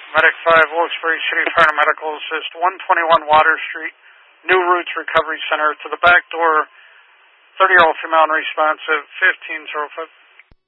Medic 5, Wilkes-Barre City Fire Medical Assist, 121 Water Street, New Roots Recovery Center. To the back door, 30-year-old female unresponsive, 1505.